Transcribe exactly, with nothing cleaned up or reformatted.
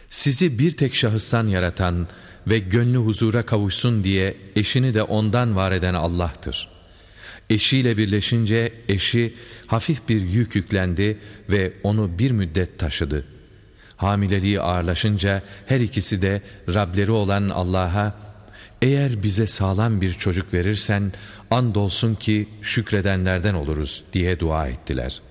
Sizi bir tek şahıstan yaratan ve gönlü huzura kavuşsun diye eşini de ondan var eden Allah'tır. Eşiyle birleşince eşi hafif bir yük yüklendi ve onu bir müddet taşıdı. Hamileliği ağırlaşınca her ikisi de Rableri olan Allah'a, "Eğer bize sağlam bir çocuk verirsen andolsun ki şükredenlerden oluruz," diye dua ettiler.